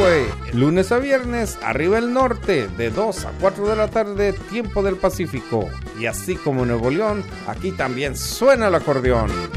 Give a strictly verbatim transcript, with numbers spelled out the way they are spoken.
Speedway. Lunes a viernes, arriba el norte, de dos a cuatro de la tarde, tiempo del Pacífico. Y así como Nuevo León, aquí también suena el acordeón.